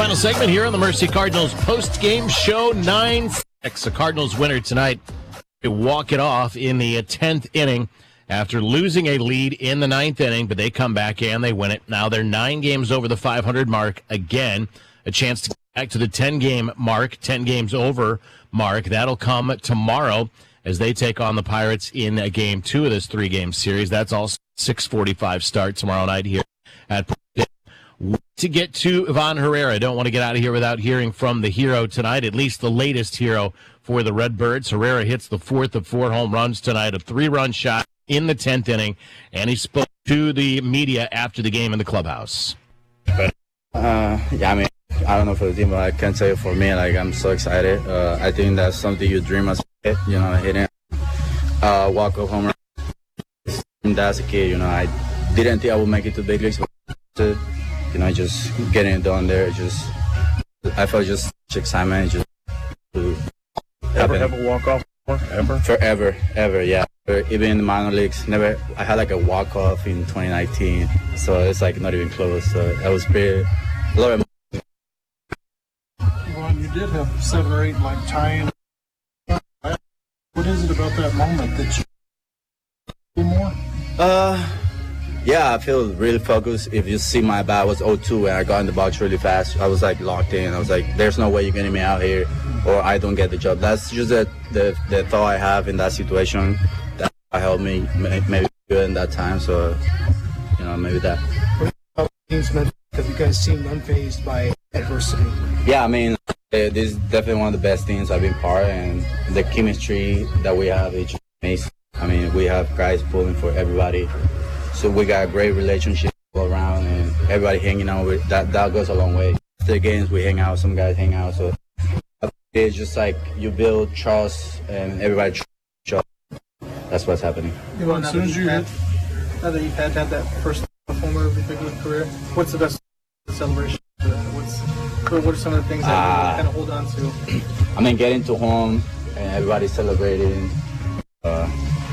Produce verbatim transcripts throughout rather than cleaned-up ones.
Final segment here on the Mercy Cardinals post-game show, nine six. The Cardinals winner tonight to walk it off in the tenth inning after losing a lead in the ninth inning, but they come back and they win it. Now they're nine games over the five hundred mark again, a chance to get back to the ten-game mark, ten games over mark. That'll come tomorrow as they take on the Pirates in a game two of this three-game series. That's all six forty-five start tomorrow night here at to get to Ivan Herrera. Don't want to get out of here without hearing from the hero tonight, at least the latest hero for the Redbirds. Herrera hits the fourth of four home runs tonight, a three-run shot in the tenth inning, and he spoke to the media after the game in the clubhouse. Uh, yeah, I mean, I don't know for the team, but I can tell you for me, like, I'm so excited. Uh, I think that's something you dream of, you know, hitting uh, walk-off home run. As a kid, you know, I didn't think I would make it to big leagues, but you know, just getting it done there, just I felt just excitement, just to ever ever walk off ever forever ever yeah. Even in the minor leagues, never. I had like a walk off in twenty nineteen, so it's like not even close. So that was pretty a lot of. Well, you did have seven or eight like tying. What is it about that moment that you more? Uh. Yeah, I feel really focused. If you see my bat was oh two and I got in the box really fast, I was like locked in. I was like, there's no way you're getting me out here or I don't get the job. That's just the, the, the thought I have in that situation. That helped me maybe good in that time. So, you know, maybe that. Because you guys seemed unfazed by adversity. Yeah, I mean, this is definitely one of the best teams I've been part of. And the chemistry that we have is just amazing. I mean, we have guys pulling for everybody. So we got a great relationship all around, and everybody hanging out with that. That goes a long way. After the games, we hang out. Some guys hang out. So it's just like you build trust, and everybody trust. That's what's happening. You know, as soon as you had, now that you've had, had that first homer of your big league career, what's the best celebration? What's what are some of the things that uh, you kind of hold on to? I mean, getting to home and everybody celebrating. Uh,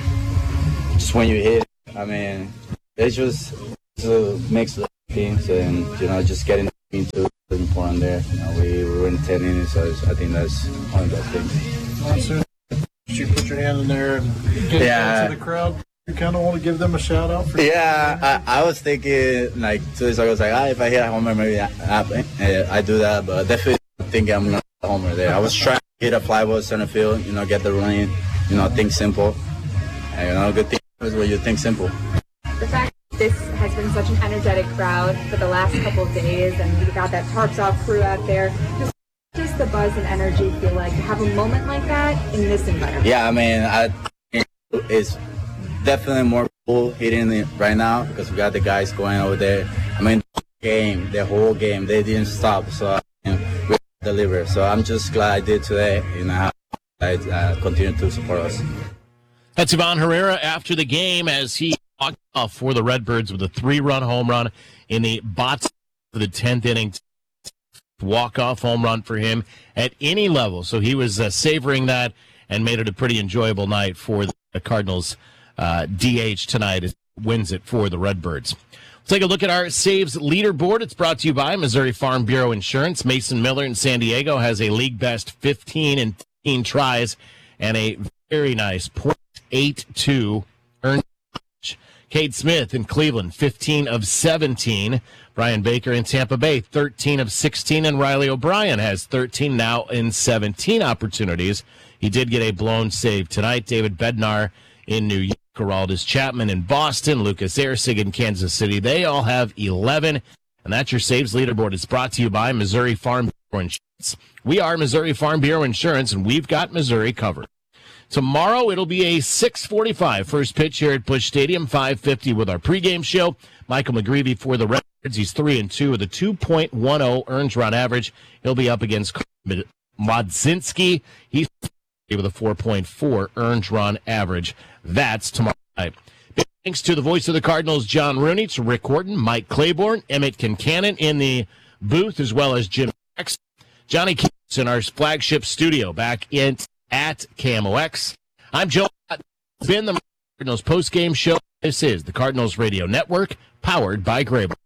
just when you hit, I mean. It's just to mix the teams and, you know, just getting into the important there. You know, we, we were in ten innings, so I think that's one of those things. Well, as soon as you put your hand in there and get yeah. to the crowd, you kind of want to give them a shout out? For yeah, I, I was thinking, like, two days ago, I was like, ah, if I hit a homer, maybe I, I, I do that, but definitely think I'm not a homer there. I was trying to hit a fly ball center field, you know, get the run in, you know, think simple. And, you know, good thing is when you think simple. The fact that this has been such an energetic crowd for the last couple of days, and you've got that Tarps Off crew out there, just, just the buzz and energy feel like to have a moment like that in this environment? Yeah, I mean, I think it's definitely more cool hitting it right now because we got the guys going over there. I mean, the game, the whole game, they didn't stop, so you know, we delivered. So I'm just glad I did today, you know, I uh, continue to support us. That's Ivan Herrera after the game as he walked off for the Redbirds with a three-run home run in the bottom of the tenth inning. Walk-off home run for him at any level. So he was uh, savoring that and made it a pretty enjoyable night for the Cardinals uh, D H tonight as wins it for the Redbirds. Let's take a look at our saves leaderboard. It's brought to you by Missouri Farm Bureau Insurance. Mason Miller in San Diego has a league-best fifteen and fifteen tries and a very nice point eight two earned. Cade Smith in Cleveland, fifteen of seventeen. Brian Baker in Tampa Bay, thirteen of sixteen. And Riley O'Brien has thirteen now in seventeen opportunities. He did get a blown save tonight. David Bednar in New York, Aroldis Chapman in Boston, Lucas Erceg in Kansas City. They all have eleven. And that's your saves leaderboard. It's brought to you by Missouri Farm Bureau Insurance. We are Missouri Farm Bureau Insurance, and we've got Missouri covered. Tomorrow, it'll be a six forty-five first pitch here at Busch Stadium, five fifty with our pregame show. Michael McGreevy for the Redbirds. He's three and two with a two point one oh earned run average. He'll be up against Modzinski. He's with a four point four earned run average. That's tomorrow night. Big thanks to the voice of the Cardinals, John Rooney, to Rick Horton, Mike Claiborne, Emmett Kincannon in the booth, as well as Jim X. Johnny Keats in our flagship studio back in at K M O X. I'm Joe. Been the Cardinals post-game show. This is the Cardinals Radio Network, powered by Grable.